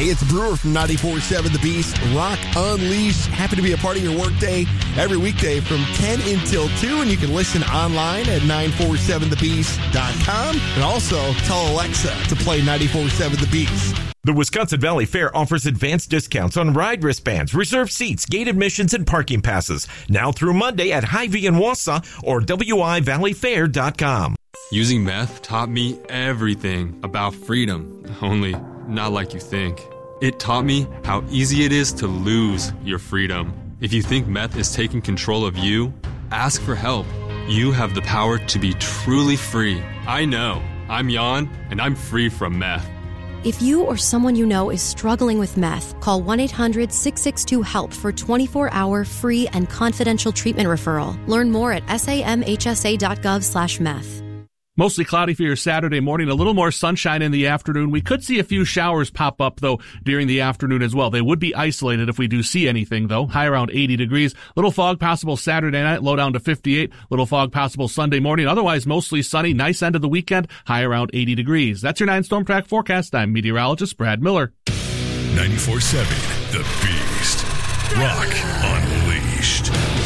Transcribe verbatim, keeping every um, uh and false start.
Hey, it's Brewer from ninety-four point seven The Beast. Rock Unleashed. Happy to be a part of your workday every weekday from ten until two. And you can listen online at nine four seven the beast dot com. And also tell Alexa to play ninety-four point seven The Beast. The Wisconsin Valley Fair offers advanced discounts on ride wristbands, reserved seats, gate admissions, and parking passes. Now through Monday at Hy-Vee in Wausau or W I valley fair dot com. Using meth taught me everything about freedom, only not like you think. It taught me how easy it is to lose your freedom. If you think meth is taking control of you, ask for help. You have the power to be truly free. I know. I'm Jan, and I'm free from meth. If you or someone you know is struggling with meth, call one eight hundred six six two HELP for twenty-four hour free and confidential treatment referral. Learn more at samhsa.gov slash meth. Mostly cloudy for your Saturday morning, a little more sunshine in the afternoon. We could see a few showers pop up, though, during the afternoon as well. They would be isolated if we do see anything, though. High around eighty degrees. Little fog possible Saturday night, low down to fifty-eight. Little fog possible Sunday morning. Otherwise, mostly sunny. Nice end of the weekend, high around eighty degrees. That's your nine Storm Track forecast. I'm meteorologist Brad Miller. ninety-four point seven The Beast. Rock Unleashed.